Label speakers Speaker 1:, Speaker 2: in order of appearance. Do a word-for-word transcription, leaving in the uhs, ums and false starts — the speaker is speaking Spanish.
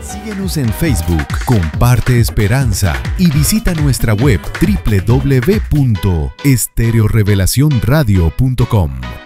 Speaker 1: Síguenos en Facebook, comparte esperanza y visita nuestra web doble u doble u doble u punto estereo revelación radio punto com.